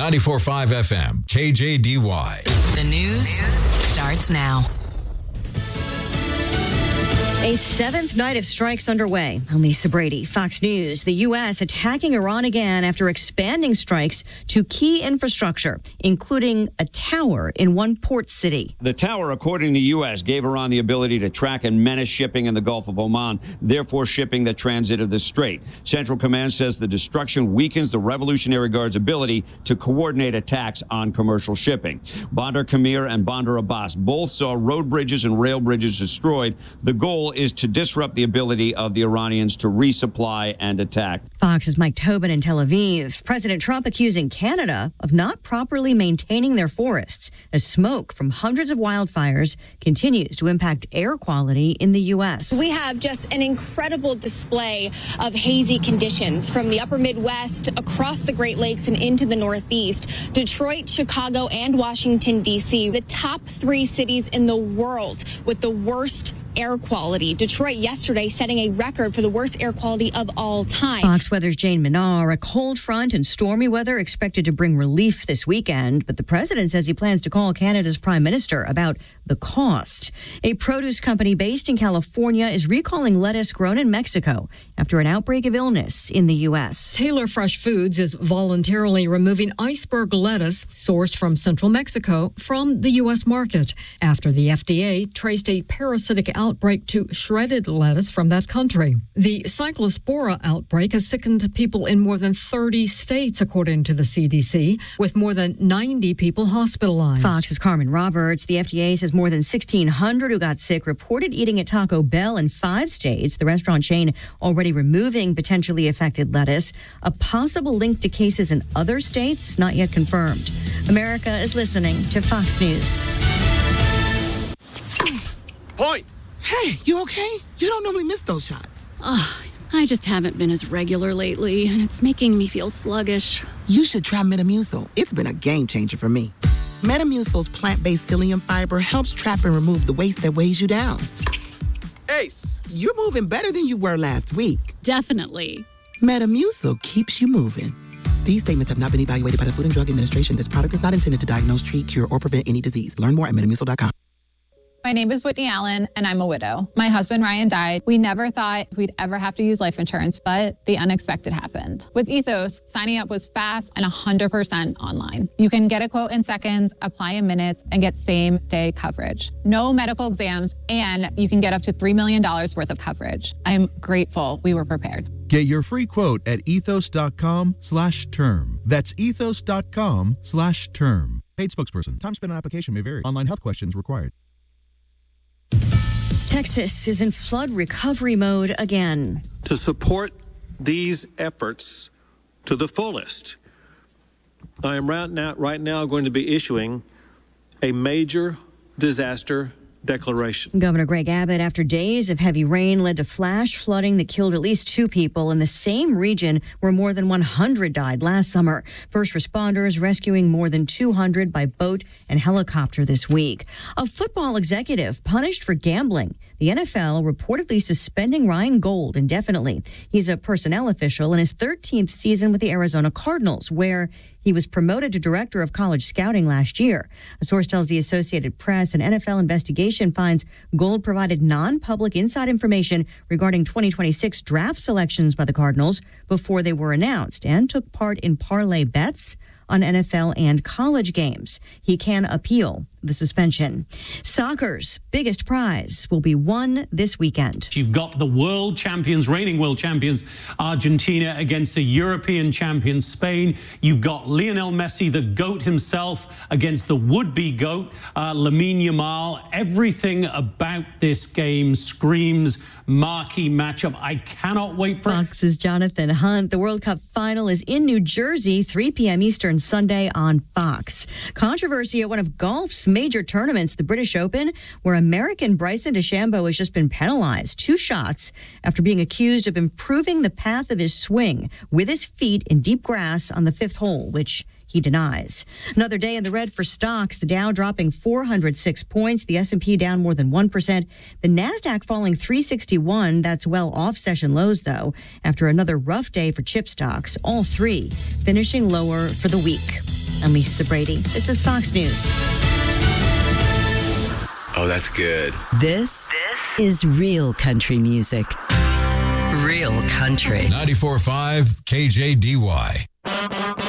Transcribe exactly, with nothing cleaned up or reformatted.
ninety-four point five F M, K J D Y. The news starts now. A seventh night of strikes underway. I'm Lisa Brady, Fox News. The U S attacking Iran again after expanding strikes to key infrastructure, including a tower in one port city. The tower, according to the U S, gave Iran the ability to track and menace shipping in the Gulf of Oman, therefore shipping the transit of the strait. Central Command says the destruction weakens the Revolutionary Guard's ability to coordinate attacks on commercial shipping. Bandar Kamir and Bandar Abbas both saw road bridges and rail bridges destroyed. The goal is to disrupt the ability of the Iranians to resupply and attack. Fox's Mike Tobin in Tel Aviv. President Trump accusing Canada of not properly maintaining their forests as smoke from hundreds of wildfires continues to impact air quality in the U S. We have just an incredible display of hazy conditions from the upper Midwest across the Great Lakes and into the Northeast. Detroit, Chicago, and Washington, D C, the top three cities in the world with the worst air quality. Detroit yesterday setting a record for the worst air quality of all time. Fox Weather's Jane Menard. A cold front and stormy weather expected to bring relief this weekend, but the president says he plans to call Canada's prime minister about the cost. A produce company based in California is recalling lettuce grown in Mexico after an outbreak of illness in the U S. Taylor Fresh Foods is voluntarily removing iceberg lettuce sourced from central Mexico from the U S market after the F D A traced a parasitic outbreak to shredded lettuce from that country. The Cyclospora outbreak has sickened people in more than thirty states, according to the C D C, with more than ninety people hospitalized. Fox's Carmen Roberts. The F D A says more than sixteen hundred who got sick reported eating at Taco Bell in five states. The restaurant chain already removing potentially affected lettuce. A possible link to cases in other states not yet confirmed. America is listening to Fox News. Point. Hey, you okay? You don't normally miss those shots. Oh, I just haven't been as regular lately, and it's making me feel sluggish. You should try Metamucil. It's been a game changer for me. Metamucil's plant-based psyllium fiber helps trap and remove the waste that weighs you down. Ace, you're moving better than you were last week. Definitely. Metamucil keeps you moving. These statements have not been evaluated by the Food and Drug Administration. This product is not intended to diagnose, treat, cure, or prevent any disease. Learn more at metamucil dot com. My name is Whitney Allen, and I'm a widow. My husband, Ryan, died. We never thought we'd ever have to use life insurance, but the unexpected happened. With Ethos, signing up was fast and one hundred percent online. You can get a quote in seconds, apply in minutes, and get same-day coverage. No medical exams, and you can get up to three million dollars worth of coverage. I'm grateful we were prepared. Get your free quote at ethos.com slash term. That's ethos.com slash term. Paid spokesperson. Time spent on application may vary. Online health questions required. Texas is in flood recovery mode again. To support these efforts to the fullest, I am right now, right now going to be issuing a major disaster declaration. Governor Greg Abbott, after days of heavy rain, led to flash flooding that killed at least two people in the same region where more than one hundred died last summer. First responders rescuing more than two hundred by boat and helicopter this week. A football executive punished for gambling. The N F L reportedly suspending Ryan Gold indefinitely. He's a personnel official in his thirteenth season with the Arizona Cardinals, where he was promoted to director of college scouting last year. A source tells the Associated Press an N F L investigation finds Gold provided non-public inside information regarding twenty twenty-six draft selections by the Cardinals before they were announced and took part in parlay bets on N F L and college games. He can appeal the suspension. Soccer's biggest prize will be won this weekend. You've got the world champions, reigning world champions, Argentina against the European champions, Spain. You've got Lionel Messi, the GOAT himself, against the would-be GOAT, uh, Lamine Yamal. Everything about this game screams marquee matchup. I cannot wait for it. Fox's Jonathan Hunt. The World Cup final is in New Jersey, three p.m. Eastern Sunday on Fox. Controversy at one of golf's major tournaments, the British Open, where American Bryson DeChambeau has just been penalized two shots after being accused of improving the path of his swing with his feet in deep grass on the fifth hole, which he denies. Another day in the red for stocks, the Dow dropping four hundred six points, the S and P down more than one percent, the NASDAQ falling three sixty-one. That's well off session lows, though, after another rough day for chip stocks, all three finishing lower for the week. I'm Lisa Brady. This is Fox News. Oh, that's good. This, this is real country music. Real country. ninety-four point five K J D Y.